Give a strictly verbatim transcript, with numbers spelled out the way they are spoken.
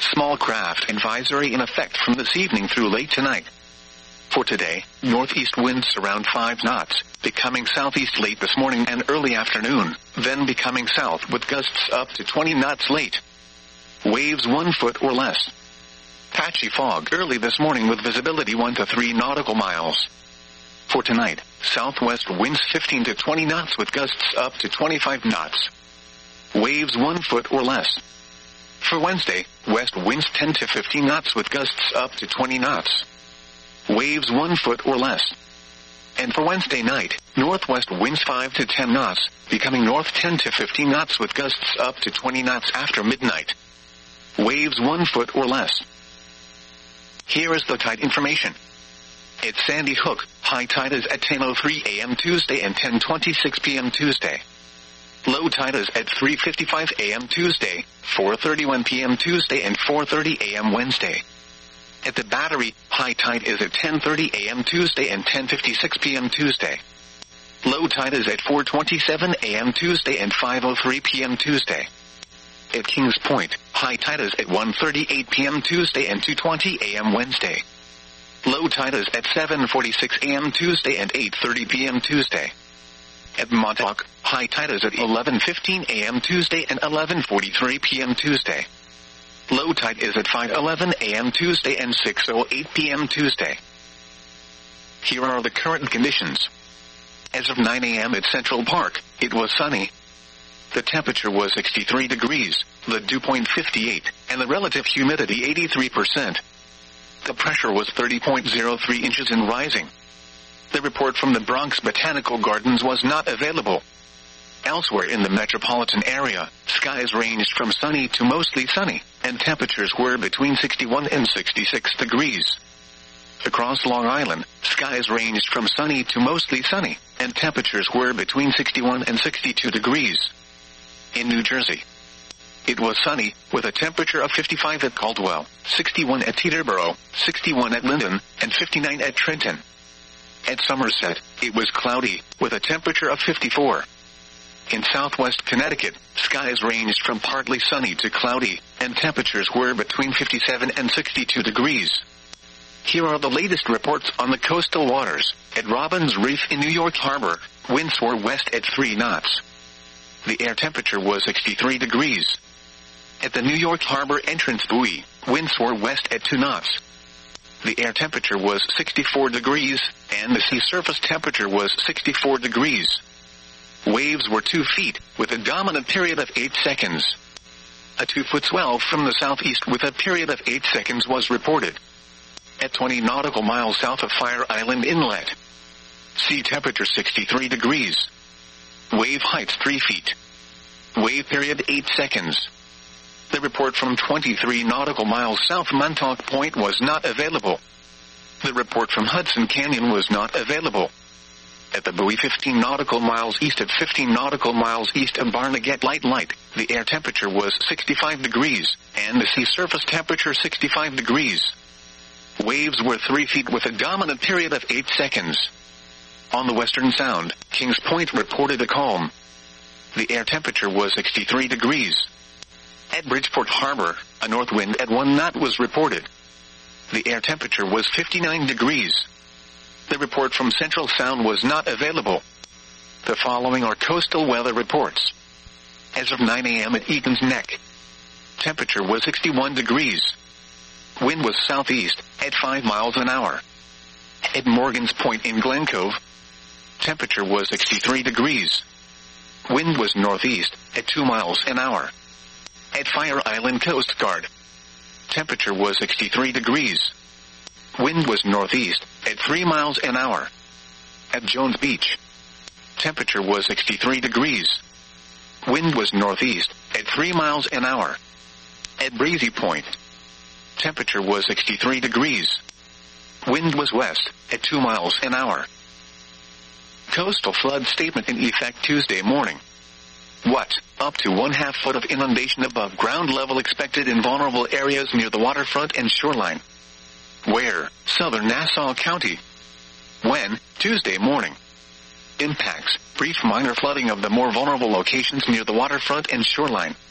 small craft advisory in effect from this evening through late tonight. For today, northeast winds around five knots, becoming southeast late this morning and early afternoon, then becoming south with gusts up to twenty knots late. Waves one foot or less. Patchy fog early this morning with visibility one to three nautical miles. For tonight, southwest winds fifteen to twenty knots with gusts up to twenty-five knots. Waves one foot or less. For Wednesday, west winds ten to fifteen knots with gusts up to twenty knots. Waves one foot or less. And for Wednesday night, northwest winds five to ten knots, becoming north ten to fifteen knots with gusts up to twenty knots after midnight. Waves one foot or less. Here is the tide information. At Sandy Hook, high tide is at ten oh three a m Tuesday and ten twenty-six p m Tuesday. Low tide is at three fifty-five a m Tuesday, four thirty-one p m Tuesday and four thirty a m Wednesday. At the Battery, high tide is at ten thirty a m Tuesday and ten fifty-six p m Tuesday. Low tide is at four twenty-seven a m Tuesday and five oh three p m Tuesday. At Kings Point, high tide is at one thirty-eight p m Tuesday and two twenty a m Wednesday. Low tide is at seven forty-six a m Tuesday and eight thirty p m Tuesday. At Montauk, high tide is at eleven fifteen a m Tuesday and eleven forty-three p m Tuesday. Low tide is at five eleven a m Tuesday and six oh eight p m Tuesday. Here are the current conditions. As of nine a m at Central Park, it was sunny. The temperature was sixty-three degrees, the dew point fifty-eight, and the relative humidity eighty-three percent. The pressure was thirty point zero three inches and rising. The report from the Bronx Botanical Gardens was not available. Elsewhere in the metropolitan area, skies ranged from sunny to mostly sunny, and temperatures were between sixty-one and sixty-six degrees. Across Long Island, skies ranged from sunny to mostly sunny, and temperatures were between sixty-one and sixty-two degrees. In New Jersey, it was sunny, with a temperature of fifty-five at Caldwell, sixty-one at Teterboro, sixty-one at Linden, and fifty-nine at Trenton. At Somerset, it was cloudy, with a temperature of fifty-four. In southwest Connecticut, skies ranged from partly sunny to cloudy, and temperatures were between fifty-seven and sixty-two degrees. Here are the latest reports on the coastal waters. At Robbins Reef in New York Harbor, winds were west at three knots. The air temperature was sixty-three degrees. At the New York Harbor entrance buoy, winds were west at two knots. The air temperature was sixty-four degrees, and the sea surface temperature was sixty-four degrees. Waves were two feet, with a dominant period of eight seconds. A two-foot swell from the southeast with a period of eight seconds was reported. At twenty nautical miles south of Fire Island Inlet, sea temperature sixty-three degrees. Wave height three feet. Wave period eight seconds. The report from twenty-three nautical miles south Montauk Point was not available. The report from Hudson Canyon was not available. At the buoy fifteen nautical miles east of fifteen nautical miles east of Barnegat Light Light, the air temperature was sixty-five degrees, and the sea surface temperature sixty-five degrees. Waves were three feet with a dominant period of eight seconds. On the Western Sound, Kings Point reported a calm. The air temperature was sixty-three degrees. At Bridgeport Harbor, a north wind at one knot was reported. The air temperature was fifty-nine degrees. The report from Central Sound was not available. The following are coastal weather reports. As of nine a m at Egan's Neck, temperature was sixty-one degrees. Wind was southeast, at five miles an hour. At Morgan's Point in Glen Cove, temperature was sixty-three degrees. Wind was northeast, at two miles an hour. At Fire Island Coast Guard, temperature was sixty-three degrees. Wind was northeast, at three miles an hour. At Jones Beach, temperature was sixty-three degrees. Wind was northeast, at three miles an hour. At Breezy Point, temperature was sixty-three degrees. Wind was west, at two miles an hour. Coastal flood statement in effect Tuesday morning. What? Up to one half foot of inundation above ground level expected in vulnerable areas near the waterfront and shoreline. Where? Southern Nassau County. When? Tuesday morning. Impacts: brief minor flooding of the more vulnerable locations near the waterfront and shoreline.